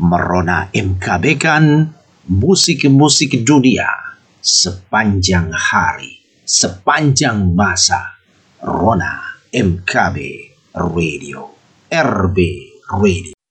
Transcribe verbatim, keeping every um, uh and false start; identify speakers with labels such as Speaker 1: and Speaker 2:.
Speaker 1: Merona M K B kan musik-musik dunia sepanjang hari, sepanjang masa. Rona M K B Radio, R B Radio.